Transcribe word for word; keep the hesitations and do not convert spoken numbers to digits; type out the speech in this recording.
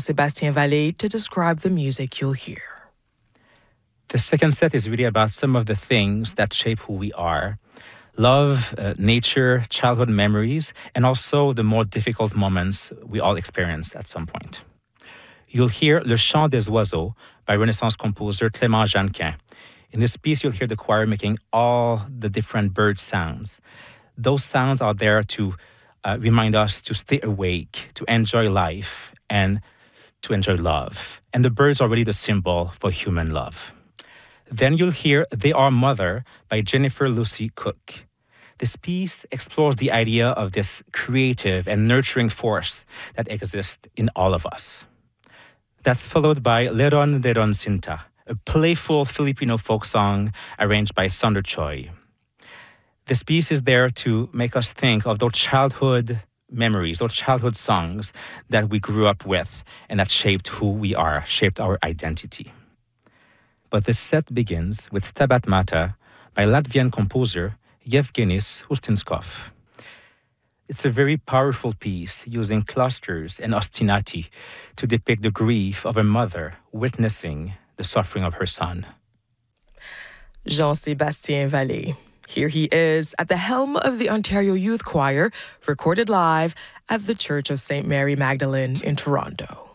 Jean-Sébastien Vallée to describe the music you'll hear. The second set is really about some of the things that shape who we are. Love, uh, nature, childhood memories, and also the more difficult moments we all experience at some point. You'll hear Le Chant des Oiseaux by Renaissance composer Clément Jeannequin. In this piece, you'll hear the choir making all the different bird sounds. Those sounds are there to uh, remind us to stay awake, to enjoy life, and to enjoy love. And the birds are really the symbol for human love. Then you'll hear They Are Mother by Jennifer Lucy Cook. This piece explores the idea of this creative and nurturing force that exists in all of us. That's followed by Leron Leron Sinta, a playful Filipino folk song arranged by Sander Choi. This piece is there to make us think of those childhood memories, those childhood songs that we grew up with and that shaped who we are, shaped our identity. But this set begins with Stabat Mater by Latvian composer Yevgenis Ustinskov. It's a very powerful piece using clusters and ostinati to depict the grief of a mother witnessing the suffering of her son. Jean-Sébastien Vallée. Here he is at the helm of the Ontario Youth Choir, recorded live at the Church of Saint Mary Magdalene in Toronto.